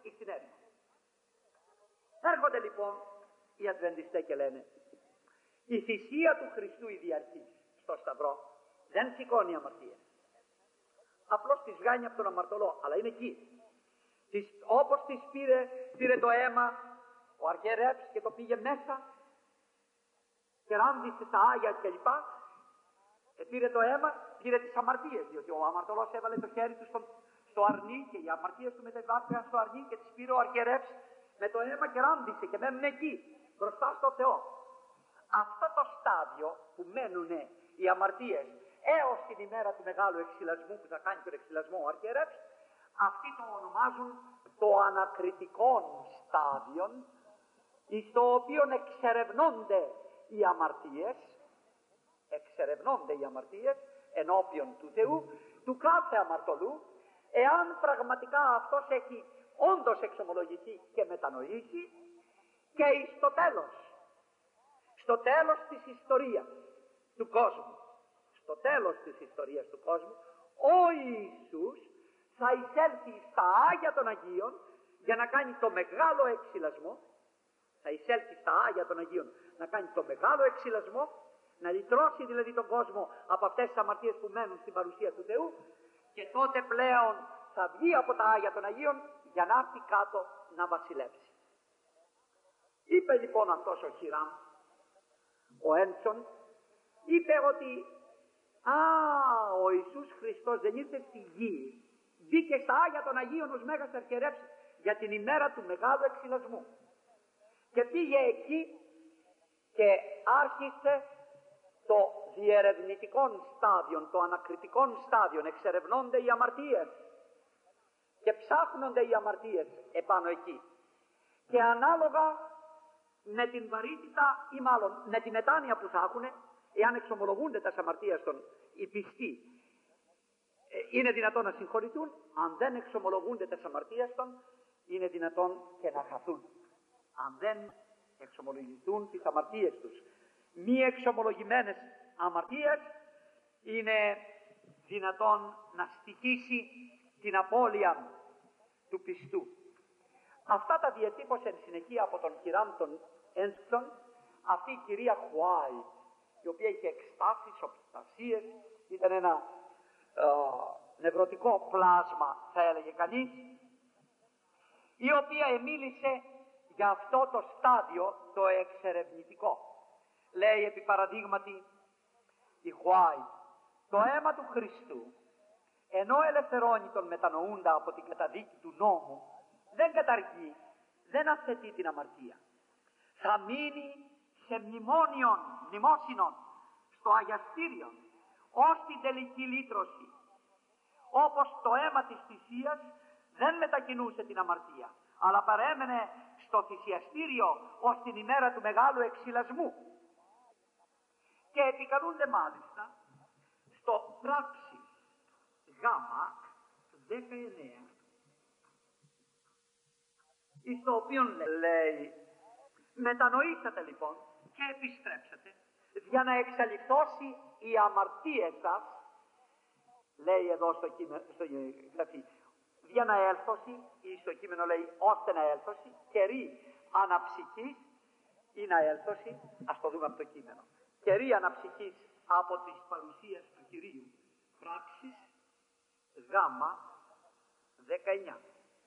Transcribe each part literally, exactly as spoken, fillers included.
εις την έρημο. Έρχονται λοιπόν οι Αδβεντιστές και λένε, η θυσία του Χριστού η διαρκής στο Σταυρό δεν σηκώνει αμαρτίες. Απλώς τις βγάνει από τον αμαρτωλό, αλλά είναι εκεί. Τις, όπως τις πήρε, πήρε το αίμα ο αρχιερεύς και το πήγε μέσα και ράνδισε τα Άγια κλπ. Ε, πήρε το αίμα, πήρε τις αμαρτίες, διότι ο αμαρτωλός έβαλε το χέρι του στο, στο αρνί και οι αμαρτίες του μετεβάθηκαν στο αρνί και τις πήρε ο αρχιερεύς με το αίμα και ράνδισε και μένουν εκεί, μπροστά στο Θεό. Αυτό το στάδιο που μένουν οι αμαρτίες έως την ημέρα του μεγάλου εξυλασμού που θα κάνει τον εξυλασμό ο αρχιερεύς, αυτοί το ονομάζουν το ανακριτικό στάδιο, στο οποίο εξερευνώνται οι αμαρτίες, εξερευνώνται οι αμαρτίες ενώπιον του Θεού, του κάθε αμαρτωλού, εάν πραγματικά αυτός έχει όντως εξομολογηθεί και μετανοήσει, και στο τέλος, στο τέλος της ιστορίας του κόσμου, στο τέλος της ιστορίας του κόσμου, ο Ιησούς θα εισέλθει στα Άγια των Αγίων για να κάνει το μεγάλο εξυλασμό, θα εισέλθει στα Άγια των Αγίων να κάνει το μεγάλο εξυλασμό, να λυτρώσει δηλαδή τον κόσμο από αυτές τις αμαρτίες που μένουν στην παρουσία του Θεού, και τότε πλέον θα βγει από τα Άγια των Αγίων για να έρθει κάτω να βασιλεύσει. Είπε λοιπόν αυτός ο Χιράμ, ο Έντσον, είπε ότι α, ο Ιησούς Χριστός δεν ήρθε στη γη, μπήκε στα Άγια των Αγίων ως Μέγας Αρχιερεύς για την ημέρα του μεγάλου εξυλασμού και πήγε εκεί και άρχισε το διερευνητικό στάδιο, το ανακριτικό στάδιο, εξερευνώνται οι αμαρτίες και ψάχνονται οι αμαρτίες επάνω εκεί, και ανάλογα με την βαρύτητα ή μάλλον με την μετάνοια που θα έχουν, εάν εξομολογούνται τα αμαρτίες των οι πιστοί, είναι δυνατόν να συγχωρηθούν. Αν δεν εξομολογούνται τα αμαρτίες των, είναι δυνατόν και να χαθούν. Αν δεν εξομολογηθούν τις αμαρτίες τους, μη εξομολογημένες αμαρτίες, είναι δυνατόν να στοιχήσει την απώλεια του πιστού. Αυτά τα διατύπωσε εν συνεχεία από τον Χιράμ των Έντσον αυτή η κυρία Χουάιτ, η οποία είχε εκστάσεις, οπτασίες, ήταν ένα ε, νευρωτικό πλάσμα θα έλεγε κανείς, η οποία εμίλησε για αυτό το στάδιο το εξερευνητικό. Λέει επί παραδείγματι η Χουάιτ, το αίμα του Χριστού ενώ ελευθερώνει τον μετανοούντα από την καταδίκη του νόμου, δεν καταργεί, δεν αθετεί την αμαρτία. Θα μείνει σε μνημόνιον, μνημόσυνον, στο αγιαστήριο, ως την τελική λύτρωση. Όπως το αίμα της θυσίας δεν μετακινούσε την αμαρτία, αλλά παρέμενε στο θυσιαστήριο ως την ημέρα του μεγάλου εξυλασμού. Και επικαλούνται μάλιστα στο πράξη γάμα δεκαεννέα, εις το οποίο λέει, μετανοήσατε λοιπόν και επιστρέψατε για να εξαλειφθώσει η αμαρτία σας, λέει εδώ στο κείμενο, στο γραφή, για να έλθωση, ή στο κείμενο λέει ώστε να έλθωση, καιρή αναψυχής ή να έλθωση, ας το δούμε από το κείμενο, καιρή αναψυχής από τις παρουσίες του Κυρίου, πράξεις γάμα δεκαεννιά.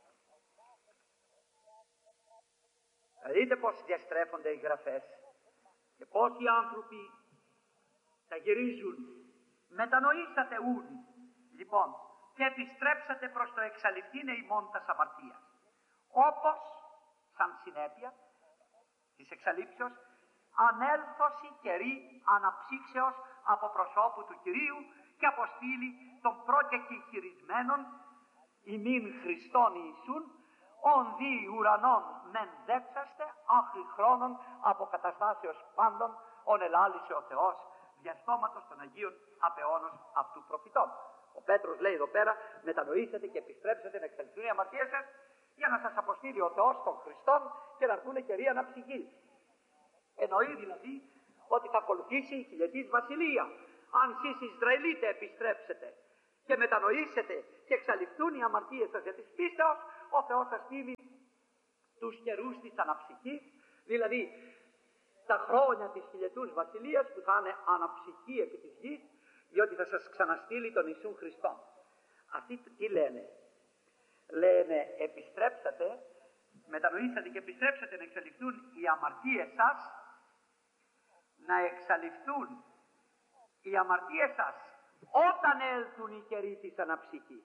Δείτε πώς διαστρέφονται οι γραφές και πώς οι άνθρωποι τα γυρίζουν. Μετανοήσατε ούν λοιπόν και επιστρέψατε προς το εξαλειφθήνε ημών τας αμαρτίας, όπως σαν συνέπεια της εξαλείψεως ανέλθωση καιρή αναψύξεως από προσώπου του Κυρίου και αποστήλει των προκεκεχειρισμένων ημίν Χριστών Ιησούν, ον δι ουρανών μεν δέξαστε, άχρη χρόνων αποκαταστάσεως πάντων, ον ελάλησε ο Θεός διαστόματος των Αγίων απεώνος αυτού προφητών. Ο Πέτρος λέει εδώ πέρα, μετανοήσετε και επιστρέψετε να εξαλειφθούν οι αμαρτίες σας, για να σας αποστείλει ο Θεός των Χριστών και να έρθουν καιροί αναψυχής. Εννοεί δηλαδή ότι θα ακολουθήσει η χιλιετής βασιλεία. Αν εσείς Ισραηλίτε επιστρέψετε και μετανοήσετε και εξαλειφθούν οι αμαρτίες σας για της πίστεως, ο Θεός θα στείλει τους καιρούς της αναψυχής, δηλαδή τα χρόνια της χιλιετούς βασιλείας που θα είναι αναψυχή επί της γης, διότι θα σας ξαναστείλει τον Ιησούν Χριστό. Αυτοί τι λένε? Λένε επιστρέψατε, μετανοήσατε και επιστρέψατε να εξαλειφθούν οι αμαρτίες σας, να εξαλειφθούν οι αμαρτίες σας όταν έλθουν οι καιροί της αναψυχής.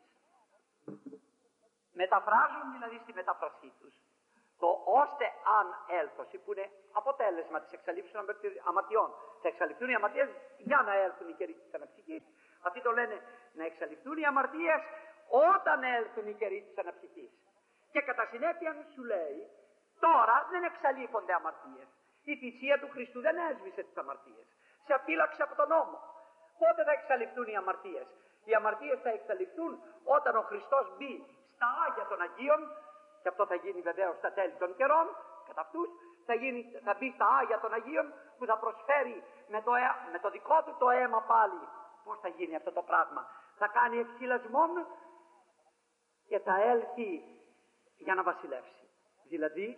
Μεταφράζουν δηλαδή στη μεταφρασή τους το ώστε αν έλθωση, που είναι αποτέλεσμα της εξαλείψης των αμαρτιών. Θα εξαλειφθούν οι αμαρτίες για να έλθουν οι καιροί της αναψυχής. Αυτοί το λένε να εξαλειφθούν οι αμαρτίες όταν έλθουν οι καιροί της αναψυχής. Και κατά συνέπεια σου λέει, τώρα δεν εξαλείφονται αμαρτίες. Η θυσία του Χριστού δεν έσβησε τις αμαρτίες. Σε απείλαξε από τον νόμο. Πότε θα εξαλειφθούν οι αμαρτίες? Οι αμαρτίες θα εξαλειφθούν όταν ο Χριστός μπει στα Άγια των Αγίων, και αυτό θα γίνει βεβαίως στα τέλη των καιρών, κατά αυτούς, θα, γίνει, θα μπει στα Άγια των Αγίων που θα προσφέρει με το, με το δικό του το αίμα πάλι. Πώς θα γίνει αυτό το πράγμα? Θα κάνει εξυλασμόν και θα έλθει για να βασιλεύσει. Δηλαδή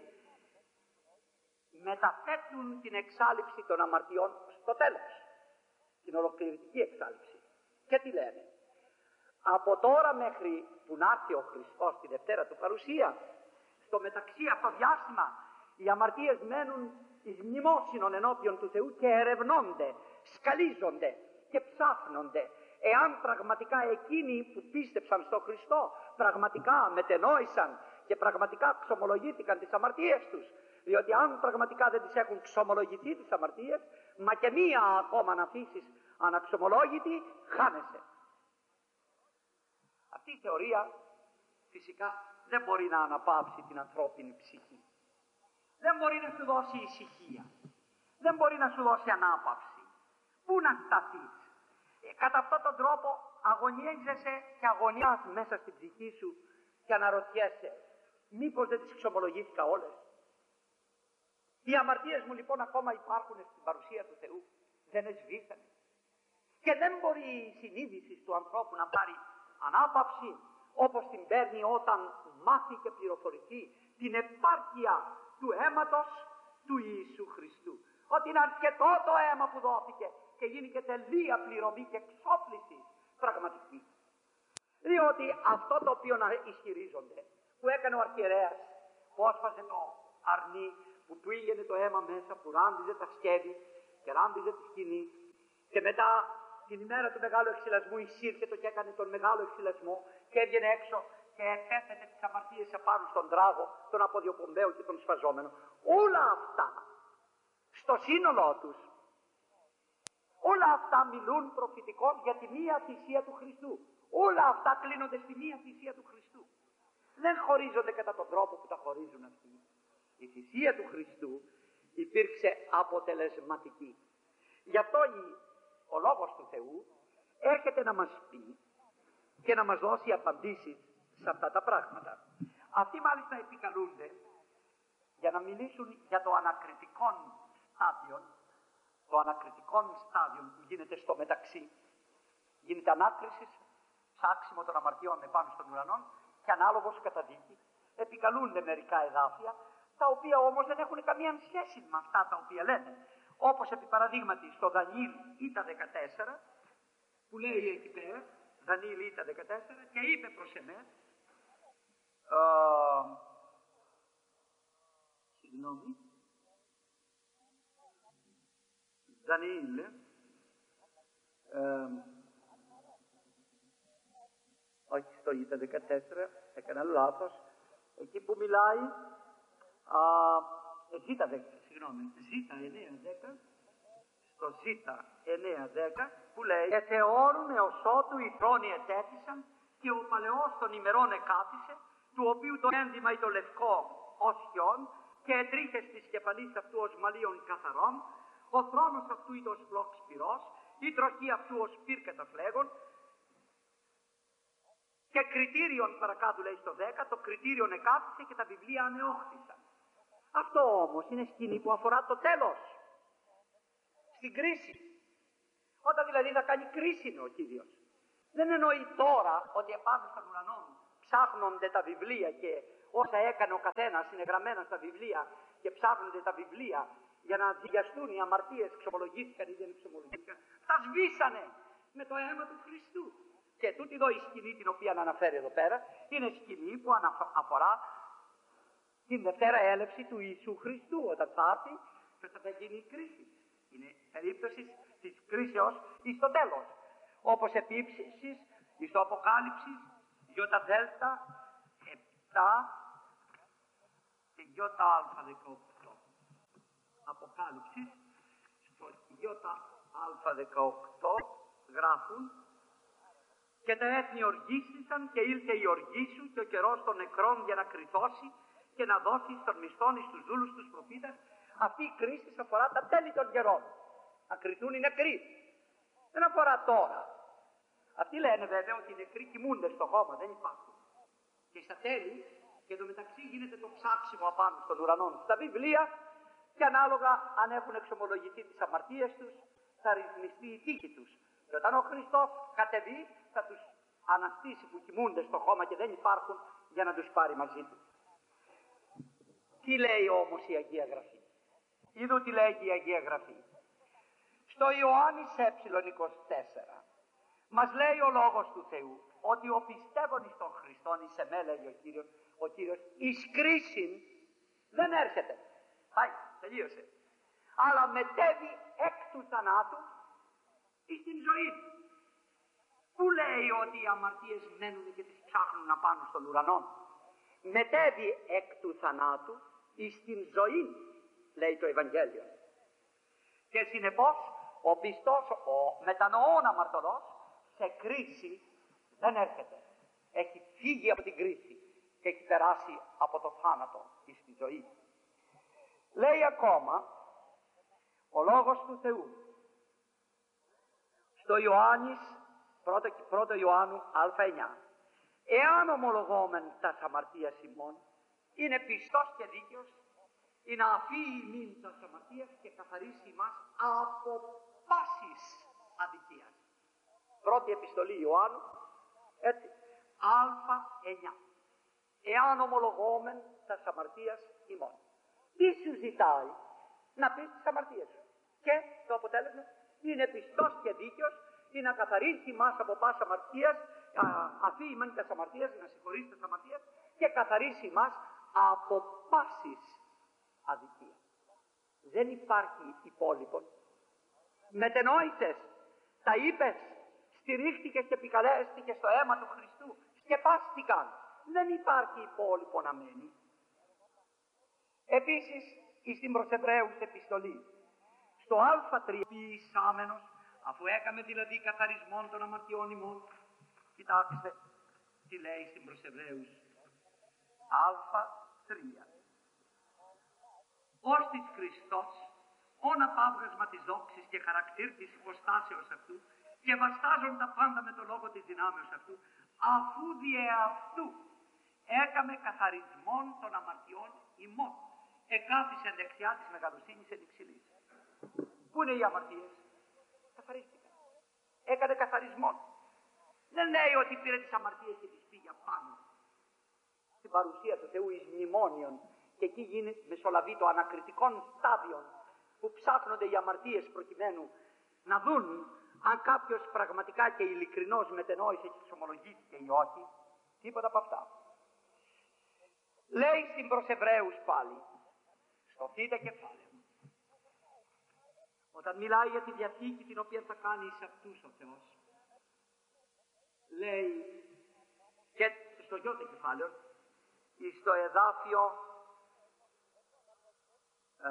μεταθέτουν την εξάλειψη των αμαρτιών στο τέλος, την ολοκληρωτική εξάλειψη. Και τι λένε? Από τώρα μέχρι που να έρθει ο Χριστός τη Δευτέρα του παρουσία, στο μεταξύ αυτό διάστημα οι αμαρτίες μένουν εις μνημόσυνον ενώπιον του Θεού και ερευνώνται, σκαλίζονται και ψάχνονται. Εάν πραγματικά εκείνοι που πίστεψαν στο Χριστό πραγματικά μετενόησαν και πραγματικά ξομολογήθηκαν τις αμαρτίες τους, διότι αν πραγματικά δεν τις έχουν ξομολογηθεί τις αμαρτίες, μα και μία ακόμα να αφήσεις αναξομολόγητη, χάνεσαι. Αυτή η θεωρία φυσικά δεν μπορεί να αναπαύσει την ανθρώπινη ψυχή. Δεν μπορεί να σου δώσει ησυχία. Δεν μπορεί να σου δώσει ανάπαυση. Πού να σταθείς? Ε, κατά αυτόν τον τρόπο αγωνίζεσαι και αγωνιάς μέσα στην ψυχή σου και αναρωτιέσαι, μήπως δεν τις ξομολογήθηκα όλες? Οι αμαρτίες μου λοιπόν ακόμα υπάρχουν στην παρουσία του Θεού. Δεν εσβήσανε. Και δεν μπορεί η συνείδηση του ανθρώπου να πάρει ανάπαυση όπως την παίρνει όταν μάθει και πληροφορηθεί την επάρκεια του αίματος του Ιησού Χριστού. Ότι είναι αρκετό το αίμα που δόθηκε και γίνει και τελεία πληρωμή και εξόπληση πραγματική. Διότι αυτό το οποίο να ισχυρίζονται, που έκανε ο αρχιερέας, που άσπασε το αρνί, που πήγαινε το αίμα μέσα, που ράντιζε τα σκεύη και ράντιζε τη σκηνή, και μετά την ημέρα του μεγάλου εξυλασμού εισήρχεται και έκανε τον μεγάλο εξυλασμό και έβγαινε έξω και έθετε τις αμαρτίες απάνω στον τράγο, τον αποδιοπομπαίο και τον σφαζόμενο. Όλα αυτά στο σύνολό τους, όλα αυτά μιλούν προφητικώς για τη μία θυσία του Χριστού. Όλα αυτά κλείνονται στη μία θυσία του Χριστού. Δεν χωρίζονται κατά τον τρόπο που τα χωρίζουν αυτοί. Η θυσία του Χριστού υπήρξε αποτελεσματική. Γι' αυτό ο Λόγος του Θεού έρχεται να μας πει και να μας δώσει απαντήσεις σε αυτά τα πράγματα. Αυτοί μάλιστα επικαλούνται για να μιλήσουν για το ανακριτικό στάδιο, το ανακριτικό στάδιο που γίνεται στο μεταξύ. Γίνεται ανάκριση, ψάξιμο των αμαρτιών επάνω στον ουρανό και ανάλογος καταδίκη. Επικαλούνται μερικά εδάφια, τα οποία όμως δεν έχουν καμία σχέση με αυτά τα οποία λένε. Όπως επί παραδείγματι στο Δανιήλ Ήτα δεκατέσσερα, που λέει εκεί πέρα, Δανιήλ Ήτα δεκατέσσερα, και είπε προς εμέ, uh, συγγνώμη, Δανιήλ, uh, όχι στο Ήτα δεκατέσσερα, έκανα λάθος, εκεί που μιλάει, uh, Ζήτα δέκα, συγγνώμη, Ζήτα εννέα δέκα, στο Ζήτα εννέα δέκα, που λέει «Και θεώρουν έως ότου οι θρόνοι ετέθησαν και ο παλαιός των ημερών εκάθισε, του οποίου το ένδυμα ή το λευκό ως χιόν και ετρίχες της κεφαλής αυτού ως μαλλίων καθαρών, ο θρόνος αυτού ή το σπλόξ πυρός, η τροχή αυτού ως πυρ καταφλέγων, και κριτήριον παρακάτω λέει στο δέκα, το κριτήριον εκάθισε και τα βιβλία ανεώχθησαν». Αυτό όμως είναι σκηνή που αφορά το τέλος, στην κρίση. Όταν δηλαδή θα κάνει κρίση ο Κύριος. Δεν εννοεί τώρα ότι επάνω στον ουρανό ψάχνονται τα βιβλία και όσα έκανε ο καθένας είναι γραμμένα στα βιβλία και ψάχνονται τα βιβλία για να διαστούν οι αμαρτίες, ξομολογήθηκαν ή δεν ξομολογήθηκαν, τα σβήσανε με το αίμα του Χριστού. Και τούτη εδώ η σκηνή την οποία αναφέρει εδώ πέρα είναι σκηνή που αφορά την Δευτέρα έλευση του Ιησού Χριστού, όταν θα έρθει και όταν θα γίνει η κρίση. Είναι περίπτωση της κρίσεως εις το τέλος. Όπως επίσης εις το Αποκάλυψης Ιώτα Δέλτα επτά και Ιώτα Αλφα δεκαοκτώ. Αποκάλυψης στο Ιώτα Αλφα δεκαοκτώ γράφουν: και τα έθνη οργίστησαν και ήλθε η οργή σου και ο καιρός των νεκρών για να κρυθώσει και να δώσει στον μισθόν εις τους δούλους τους προφήτας. Αυτή η κρίση αφορά τα τέλη των καιρών. Να κρυθούν οι νεκροί. Δεν αφορά τώρα. Αυτοί λένε βέβαια ότι οι νεκροί κοιμούνται στο χώμα, δεν υπάρχουν. Και στα τέλη, και εντωμεταξύ γίνεται το ψάξιμο απάνω στον ουρανό στα βιβλία, και ανάλογα αν έχουν εξομολογηθεί τις αμαρτίες τους, θα ρυθμιστεί η τύχη τους. Και όταν ο Χριστός κατεβεί, θα τους αναστήσει που κοιμούνται στο χώμα και δεν υπάρχουν, για να τους πάρει μαζί του. Τι λέει όμως η Αγία Γραφή? Είδου τι λέει η Αγία Γραφή. Στο Ιωάννης ε είκοσι τέσσερα μας λέει ο Λόγος του Θεού ότι ο πιστεύων εις τον Χριστόν, εις εμέ, λέει ο Κύριος, ο Κύριος εις κρίσιν δεν έρχεται. Πάει, τελείωσε. Αλλά μετέβει εκ του θανάτου εις την ζωή. Πού λέει ότι οι αμαρτίες μένουν και τις ψάχνουν να πάνε στον ουρανό? Μετέβει εκ του θανάτου εις την ζωή, λέει το Ευαγγέλιο. Και συνεπώς ο πιστός, ο μετανοών αμαρτωλός, σε κρίση δεν έρχεται. Έχει φύγει από την κρίση και έχει περάσει από το θάνατο εις τη ζωή. Λέει ακόμα ο Λόγος του Θεού στο Ιωάννης, πρώτο Ιωάννου α εννιά. Εάν ομολογόμεν τας αμαρτίας ημών, είναι πιστός και δίκαιος, ή να αφήσει ημίν τας αμαρτίας και καθαρίσει ημάς από πάσης αδικίας. Πρώτη επιστολή Ιωάννου, έτσι, α εννιά. Εάν ομολογόμεν τας αμαρτίας ημών. Τι σου ζητάει? Να πεις τις αμαρτίες σου. Και το αποτέλεσμα είναι πιστός και δίκαιος, ή να καθαρίσει μας από πάσα αμαρτίας, αφή ημών τας αμαρτίας, να συγχωρήσει τας αμαρτίας και καθαρίσει μας από πάσης αδικία. Δεν υπάρχει υπόλοιπον. Μετενόησες, τα είπες, στηρίχτηκες και επικαλέστηκες στο αίμα του Χριστού, σκεπάστηκαν. Δεν υπάρχει υπόλοιπο να μένει. Επίσης, εις την προς Εβραίους επιστολή, στο α τρία, ποιησάμενος, αφού έκαμε δηλαδή καθαρισμόν των αμαρτιών ημών, κοιτάξτε τι λέει στην προς Εβραίους α τρία. Ως της Χριστός, όνα παύγασμα της δόξης και χαρακτήρ της υποστάσεως αυτού, και βαστάζουν τα πάντα με το λόγο της δυνάμεως αυτού, αφού διε αυτού έκαμε καθαρισμόν των αμαρτιών ημών, εκάθισε δεξιά της μεγαλοσύνης εν υψηλής. Πού είναι οι αμαρτίες? Καθαρίστηκαν. Έκανε καθαρισμόν. Δεν λέει ότι πήρε τις αμαρτίες και τις πήγε πάνω στην παρουσία του Θεού εις μνημόνιον, και εκεί γίνεται μεσολαβεί το ανακριτικών στάδιων που ψάχνονται οι αμαρτίες προκειμένου να δουν αν κάποιος πραγματικά και ειλικρινώς μετενόησε και εξομολογήθηκε ή όχι. Τίποτα από αυτά. Λέει στην προς Εβραίους πάλι, στο θήτα κεφάλαιο, όταν μιλάει για τη Διαθήκη την οποία θα κάνει σε αυτούς ο Θεός, λέει και στο γιώτα κεφάλαιο, στο εδάφιο ε,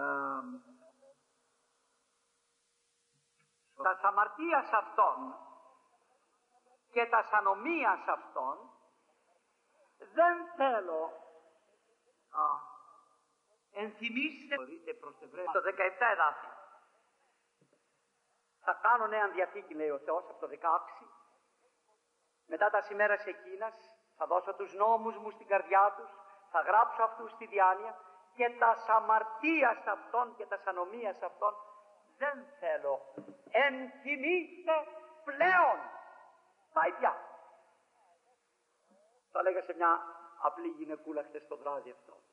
τα αμαρτίας αυτών και τα ανομίας αυτών δεν θέλω α, ενθυμίστε το δεκαεπτά εδάφιο. Θα κάνω νέα διαθήκη, λέει ο Θεός, από το δεκαέξι. Μετά τα ημέρας εκείνας θα δώσω τους νόμους μου στην καρδιά τους, θα γράψω αυτούς στη διάνοια, και τα αμαρτίας αυτών και τα ανομίας αυτών δεν θέλω ενθυμίστε πλέον. Πάει πια. Το έλεγα σε μια απλή γυναικούλα χτες το βράδυ αυτό.